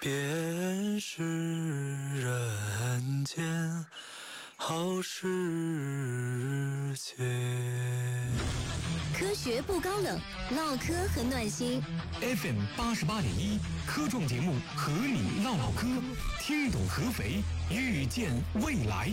便是人间好世界。 科学不高冷，唠嗑很暖心。 FM 88.1科创节目和你唠唠嗑，听懂合肥，遇见未来。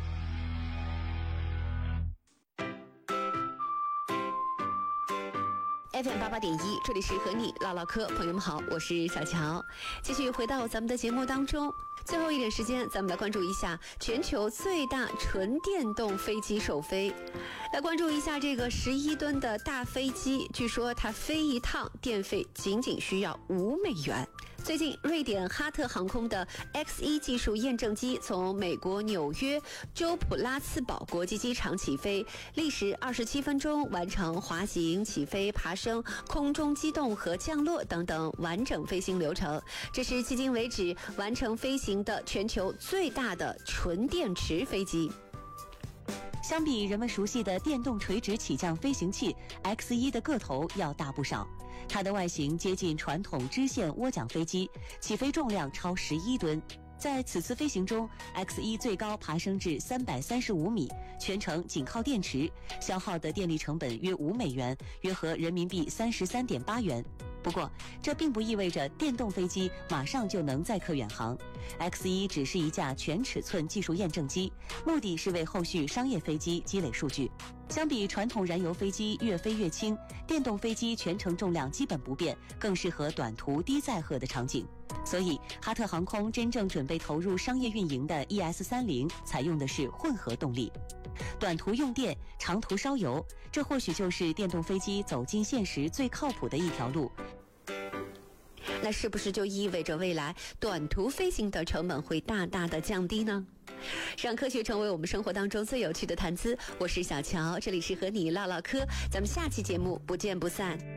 FM 88.1，这里是和你唠唠嗑，朋友们好，我是小乔，继续回到咱们的节目当中。最后一点时间，咱们来关注一下全球最大纯电动飞机首飞。来关注一下这个11吨的大飞机，据说它飞一趟电费仅仅需要5美元。最近，瑞典哈特航空的 X1 技术验证机从美国纽约州普拉茨堡国际机场起飞，历时27分钟，完成滑行、起飞、爬升、空中机动和降落等等完整飞行流程。这是迄今为止完成飞行的全球最大的纯电池飞机。 相比人们熟悉的电动垂直起降飞行器 X1 的个头要大不少，它的外形接近传统支线涡桨飞机，起飞重量超11吨。在此次飞行中 ，X1 最高爬升至335米，全程仅靠电池，消耗的电力成本约5美元，约合人民币33.8元。不过，这并不意味着电动飞机马上就能载客远航。X1 只是一架全尺寸技术验证机，目的是为后续商业飞机积累数据。相比传统燃油飞机越飞越轻，电动飞机全程重量基本不变，更适合短途低载荷的场景。所以，哈特航空真正准备投入商业运营的 ES30 采用的是混合动力。短途用电，长途烧油，这或许就是电动飞机走进现实最靠谱的一条路。 那是不是就意味着未来短途飞行的成本会大大的降低呢？让科学成为我们生活当中最有趣的谈资。我是小乔，这里是和你唠唠嗑，咱们下期节目不见不散。